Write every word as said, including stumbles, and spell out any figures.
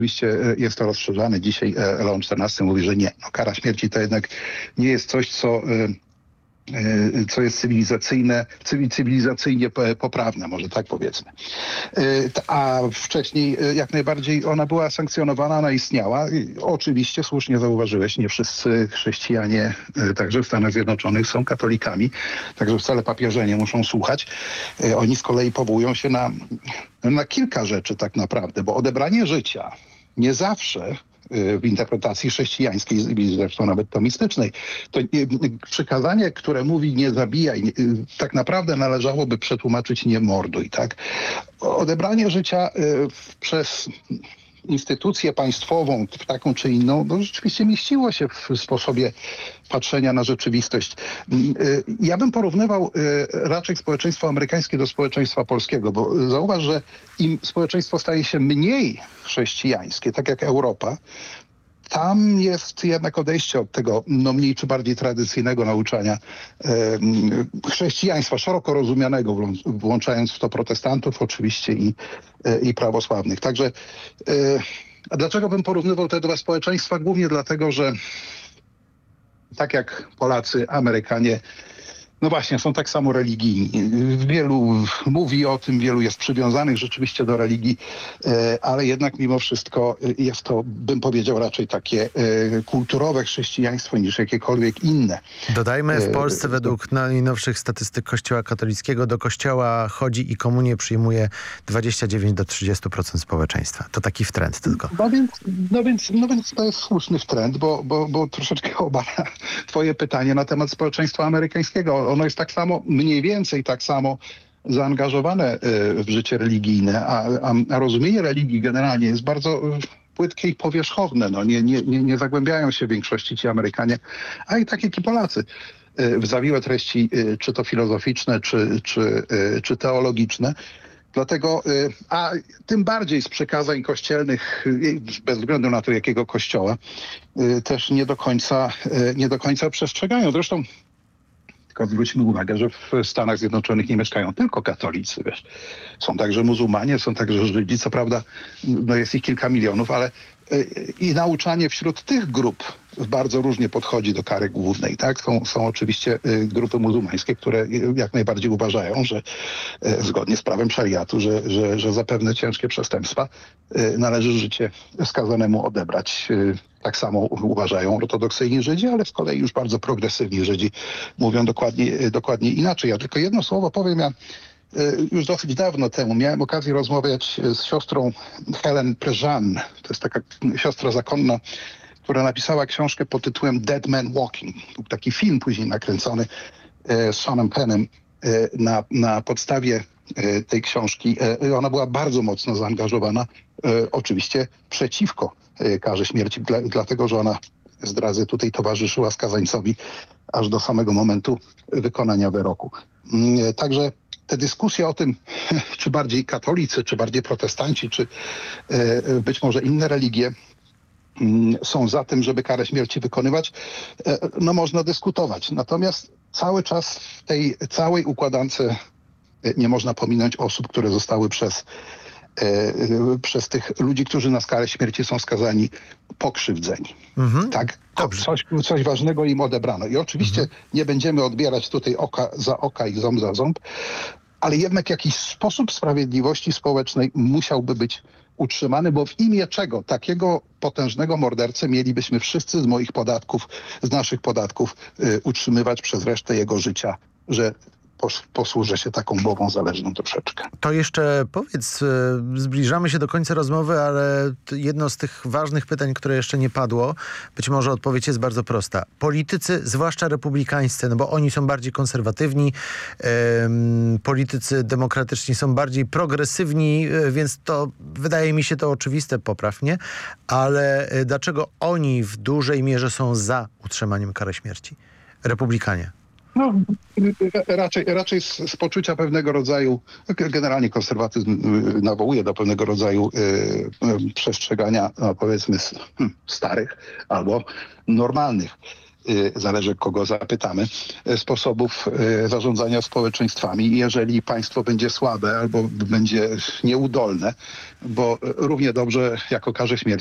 oczywiście jest to rozszerzane. Dzisiaj Leon czternasty mówi, że nie. No, kara śmierci to jednak nie jest coś, co... co jest cywilizacyjne, cywilizacyjnie poprawne, może tak powiedzmy. A wcześniej jak najbardziej ona była sankcjonowana, ona istniała. Oczywiście, słusznie zauważyłeś, nie wszyscy chrześcijanie, także w Stanach Zjednoczonych, są katolikami, także wcale papieże nie muszą słuchać. Oni z kolei powołują się na, na kilka rzeczy tak naprawdę, bo odebranie życia nie zawsze w interpretacji chrześcijańskiej, zresztą nawet tomistycznej, to przykazanie, które mówi nie zabijaj, tak naprawdę należałoby przetłumaczyć nie morduj, tak? Odebranie życia przez instytucję państwową, taką czy inną, no rzeczywiście mieściło się w sposobie patrzenia na rzeczywistość. Ja bym porównywał raczej społeczeństwo amerykańskie do społeczeństwa polskiego, bo zauważ, że im społeczeństwo staje się mniej chrześcijańskie, tak jak Europa, tam jest jednak odejście od tego no, mniej czy bardziej tradycyjnego nauczania e, chrześcijaństwa, szeroko rozumianego, włączając w to protestantów oczywiście i, e, i prawosławnych. Także e, a dlaczego bym porównywał te dwa społeczeństwa? Głównie dlatego, że tak jak Polacy, Amerykanie, no właśnie, są tak samo religijni. Wielu mówi o tym, wielu jest przywiązanych rzeczywiście do religii, ale jednak mimo wszystko jest to, bym powiedział, raczej takie kulturowe chrześcijaństwo niż jakiekolwiek inne. Dodajmy, w Polsce według najnowszych statystyk Kościoła katolickiego do kościoła chodzi i komunię przyjmuje dwadzieścia dziewięć do trzydziestu procent społeczeństwa. To taki wtręt tylko. No więc, no więc, no więc to jest słuszny wtręt, bo, bo, bo troszeczkę obala twoje pytanie na temat społeczeństwa amerykańskiego. Ono jest tak samo, mniej więcej tak samo zaangażowane w życie religijne, a, a, a rozumienie religii generalnie jest bardzo płytkie i powierzchowne. No, nie, nie, nie, nie zagłębiają się w większości ci Amerykanie, a i tak jak i Polacy, w zawiłe treści, czy to filozoficzne, czy, czy, czy teologiczne. Dlatego, a tym bardziej z przekazań kościelnych, bez względu na to, jakiego kościoła, też nie do końca, nie do końca przestrzegają. Zresztą tylko zwróćmy uwagę, że w Stanach Zjednoczonych nie mieszkają tylko katolicy, wiesz. Są także muzułmanie, są także Żydzi, co prawda no jest ich kilka milionów, ale i nauczanie wśród tych grup bardzo różnie podchodzi do kary głównej, tak? Są, są oczywiście grupy muzułmańskie, które jak najbardziej uważają, że zgodnie z prawem szariatu, że, że, że za pewne ciężkie przestępstwa należy życie skazanemu odebrać. Tak samo uważają ortodoksyjni Żydzi, ale z kolei już bardzo progresywni Żydzi mówią dokładnie, dokładnie inaczej. Ja tylko jedno słowo powiem, ja już dosyć dawno temu miałem okazję rozmawiać z siostrą Helen Prejean. To jest taka siostra zakonna, która napisała książkę pod tytułem Dead Man Walking. Był taki film później nakręcony z Seanem Pennem na, na podstawie tej książki. Ona była bardzo mocno zaangażowana oczywiście przeciwko karze śmierci, dla, dlatego że ona, zdradzę, tutaj towarzyszyła skazańcowi aż do samego momentu wykonania wyroku. Także te dyskusje o tym, czy bardziej katolicy, czy bardziej protestanci, czy e, być może inne religie m, są za tym, żeby karę śmierci wykonywać, e, no można dyskutować. Natomiast cały czas w tej całej układance nie można pominąć osób, które zostały przez E, przez tych ludzi, którzy na skalę śmierci są skazani, pokrzywdzeni. Mhm. Tak? Coś, coś ważnego im odebrano. I oczywiście mhm. nie będziemy odbierać tutaj oka za oka i ząb za ząb, ale jednak jakiś sposób sprawiedliwości społecznej musiałby być utrzymany, bo w imię czego takiego potężnego mordercę mielibyśmy wszyscy z moich podatków, z naszych podatków y, utrzymywać przez resztę jego życia, że posłużę się taką mową zależną troszeczkę. To jeszcze powiedz, zbliżamy się do końca rozmowy, ale jedno z tych ważnych pytań, które jeszcze nie padło, być może odpowiedź jest bardzo prosta. Politycy, zwłaszcza republikańscy, no bo oni są bardziej konserwatywni, ym, politycy demokratyczni są bardziej progresywni, więc to wydaje mi się to oczywiste, poprawnie, ale dlaczego oni w dużej mierze są za utrzymaniem kary śmierci? Republikanie. No, raczej, raczej z, z poczucia pewnego rodzaju, generalnie konserwatyzm nawołuje do pewnego rodzaju y, y, przestrzegania, no, powiedzmy, starych albo normalnych y, zależy kogo zapytamy, y, sposobów y, zarządzania społeczeństwami. I jeżeli państwo będzie słabe albo będzie nieudolne, bo y, równie dobrze jak okaże śmierć